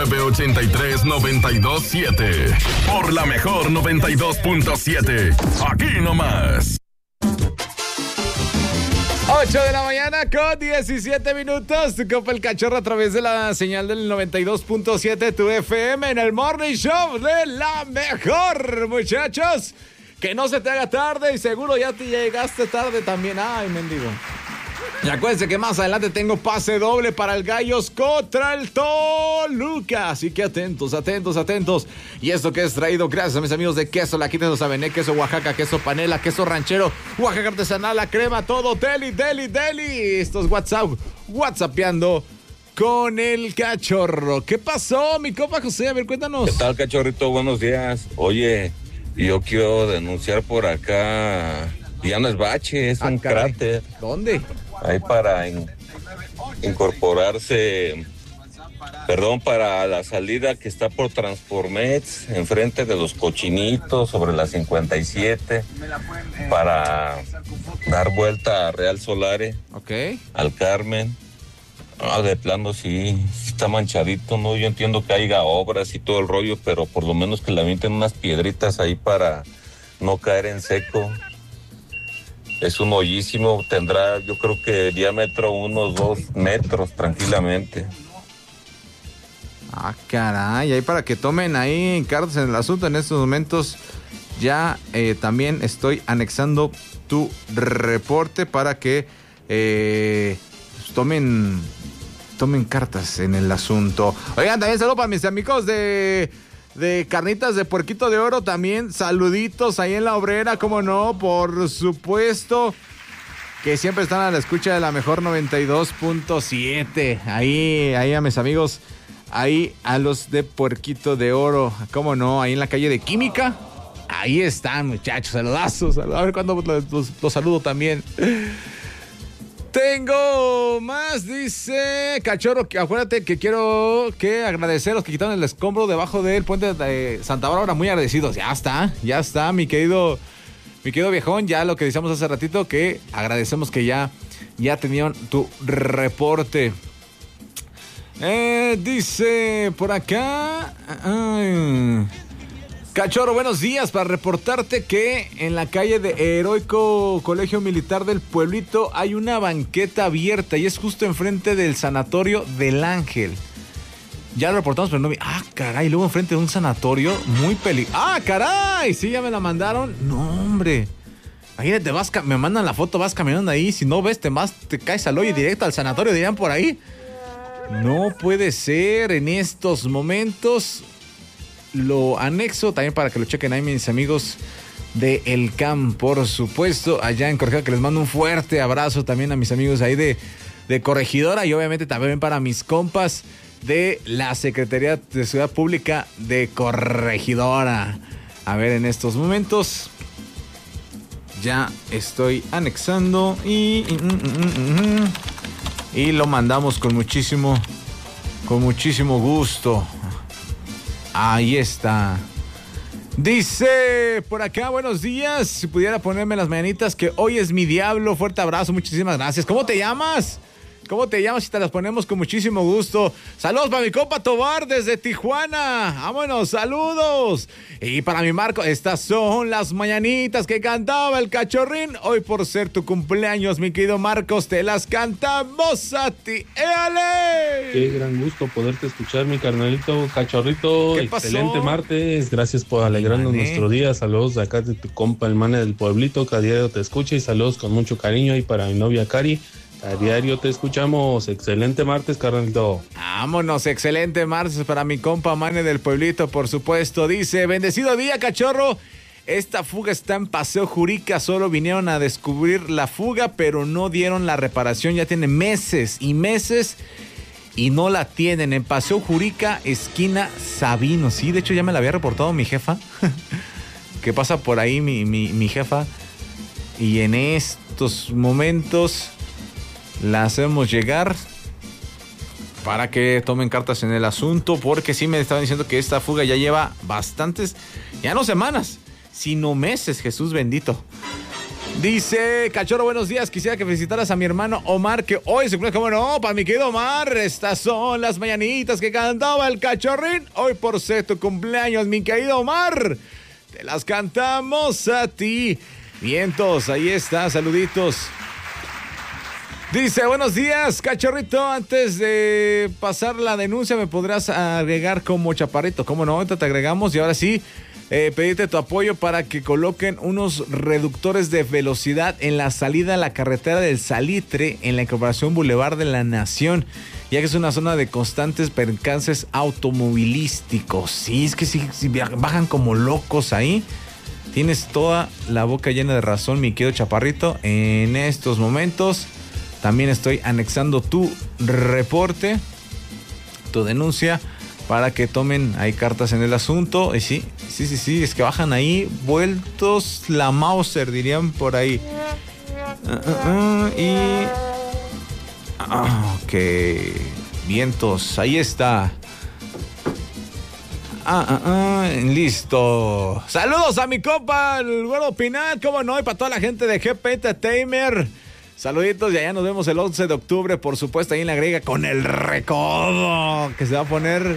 983-927. Por la mejor 92.7. Aquí nomás. 8 de la mañana con 17 minutos. Tu compa el Cachorro a través de la señal del 92.7 tu FM en el Morning Show de la mejor, muchachos. Que no se te haga tarde y seguro ya te llegaste tarde también. Ay, mendigo. Y acuérdense que más adelante tengo pase doble para el Gallos contra el Toluca. Así que atentos, atentos, atentos. Y esto que es traído gracias a mis amigos de Queso La Quinta de los Avené, queso Oaxaca, queso panela, queso ranchero, Oaxaca artesanal, la crema, todo, deli, deli, deli. Estos whatsappeando con el Cachorro. ¿Qué pasó, mi compa José? A ver, cuéntanos. ¿Qué tal, Cachorrito? Buenos días. Oye, yo quiero denunciar por acá. Ya no es bache, es un cráter. ¿Dónde? Ahí para incorporarse, para la salida que está por Transformex, enfrente de los Cochinitos, sobre la 57, para dar vuelta a Real Solare, al Carmen. De plano sí está manchadito, ¿no? Yo entiendo que haya obras y todo el rollo, pero por lo menos que le avienten unas piedritas ahí para no caer en seco. Es un hoyísimo, tendrá yo creo que diámetro unos 2 metros tranquilamente. Ah, caray, ahí para que tomen ahí cartas en el asunto en estos momentos. Ya también estoy anexando tu reporte para que tomen cartas en el asunto. Oigan, también saludo para mis amigos de Carnitas de Puerquito de Oro también, saluditos ahí en la Obrera, cómo no, por supuesto, que siempre están a la escucha de la mejor 92.7, ahí a mis amigos, ahí a los de Puerquito de Oro, cómo no, ahí en la calle de Química, ahí están, muchachos, saludazos, a ver cuándo los saludo también. Tengo más, dice Cachorro, que acuérdate que quiero agradecer a los que quitaron el escombro debajo del puente de Santa Bárbara, muy agradecidos. Ya está, mi querido viejón, ya lo que decíamos hace ratito, que agradecemos que ya tenían tu reporte. Dice por acá... Cachorro, buenos días, para reportarte que en la calle de Heroico Colegio Militar del Pueblito hay una banqueta abierta y es justo enfrente del sanatorio del Ángel. Ya lo reportamos, pero no vi. Ah, caray, luego enfrente de un sanatorio muy peligroso. Ah, caray, sí, ya me la mandaron. No, hombre. Imagínate, me mandan la foto, vas caminando ahí, si no ves, te caes al hoyo directo al sanatorio, dirían por ahí. No puede ser en estos momentos. Lo anexo también para que lo chequen ahí mis amigos de El Cam, por supuesto, allá en Corregidora, que les mando un fuerte abrazo también a mis amigos ahí de Corregidora y obviamente también para mis compas de la Secretaría de Seguridad Pública de Corregidora. A ver, en estos momentos ya estoy anexando y lo mandamos con muchísimo gusto. Ahí está. Dice por acá, buenos días. Si pudiera ponerme las mañanitas, que hoy es mi diablo. Fuerte abrazo, muchísimas gracias. ¿Cómo te llamas? ¿Cómo te llamas? Si te las ponemos con muchísimo gusto. Saludos para mi compa Tobar desde Tijuana. Vámonos, saludos. Y para mi Marco, estas son las mañanitas que cantaba el Cachorrín. Hoy por ser tu cumpleaños, mi querido Marcos, te las cantamos a ti. ¡Éale! Qué gran gusto poderte escuchar, mi carnalito Cachorrito. ¿Qué pasó? Excelente martes. Gracias por alegrarnos nuestro día. Saludos de acá de tu compa, el Mane del Pueblito, que a diario te escucha. Y saludos con mucho cariño. Y para mi novia Cari, a diario te escuchamos. Excelente martes, carnalito. Vámonos, excelente martes para mi compa Mane del Pueblito, por supuesto. Dice, bendecido día, Cachorro. Esta fuga está en Paseo Jurica. Solo vinieron a descubrir la fuga, pero no dieron la reparación. Ya tiene meses y meses y no la tienen. En Paseo Jurica, esquina Sabino. Sí, de hecho ya me la había reportado mi jefa. Que pasa por ahí mi jefa. Y en estos momentos la hacemos llegar para que tomen cartas en el asunto, porque sí me estaban diciendo que esta fuga ya lleva bastantes, ya no semanas, sino meses, Jesús bendito. Dice, Cachorro, buenos días. Quisiera que felicitaras a mi hermano Omar, que hoy se cumple, como no, para mi querido Omar. Estas son las mañanitas que cantaba el Cachorrín. Hoy por ser tu cumpleaños, mi querido Omar. Te las cantamos a ti. Vientos, ahí está, saluditos. Dice, buenos días, Cachorrito. Antes de pasar la denuncia, ¿me podrás agregar como Chaparrito? ¿Cómo no? Ahorita te agregamos y ahora sí, pedirte tu apoyo para que coloquen unos reductores de velocidad en la salida a la carretera del Salitre, en la incorporación Boulevard de la Nación, ya que es una zona de constantes percances automovilísticos. Sí, es que sí, bajan como locos ahí. Tienes toda la boca llena de razón, mi querido Chaparrito. En estos momentos también estoy anexando tu reporte, tu denuncia, para que tomen ahí cartas en el asunto. Y sí, es que bajan ahí vueltos la Mauser, dirían por ahí. Ok, vientos, ahí está. Listo. Saludos a mi compa, el Güero Pinal, cómo no, y para toda la gente de GP Entertainment. Saluditos, y allá nos vemos el 11 de octubre, por supuesto, ahí en la Griega con el Recodo, que se va a poner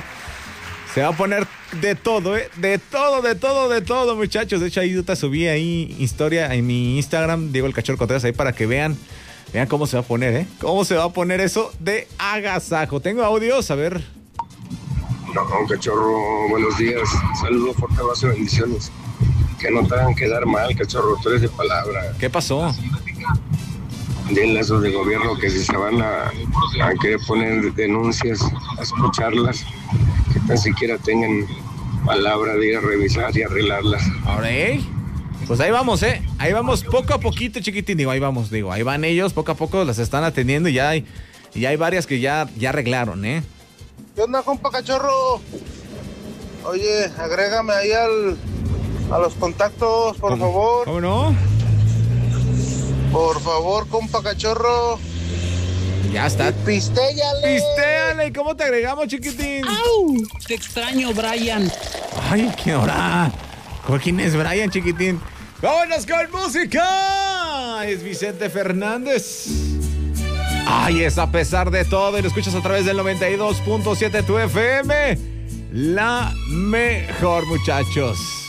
de todo, de todo, muchachos. De hecho, ahí yo te subí ahí historia en mi Instagram, Diego el Cachorro Contreras, ahí para que vean cómo se va a poner, cómo se va a poner eso de agasajo. Tengo audios, a ver. No, Cachorro, buenos días. Saludos, fuerte abrazo, bendiciones. Que no te hagan quedar mal, Cachorro, tú eres de palabra. ¿Qué pasó? Denle a esos de gobierno que si se van a querer poner denuncias, a escucharlas, que tan siquiera tengan palabra de ir a revisar y arreglarlas. Ahora, pues ahí vamos, ahí vamos poco a poquito, chiquitín. Ahí van ellos, poco a poco las están atendiendo y ya hay varias que ya arreglaron, ¿Qué onda, compa Cachorro? Oye, agrégame ahí a los contactos, por favor. ¿Cómo no? Por favor, compa Cachorro. Ya está. Pistéale. ¿Cómo te agregamos, chiquitín? ¡Au! Te extraño, Brian. Ay, qué hora. ¿Quién es Brian, chiquitín? ¡Vámonos con música! Es Vicente Fernández. Ay, es a pesar de todo. Y lo escuchas a través del 92.7 tu FM. La mejor, muchachos.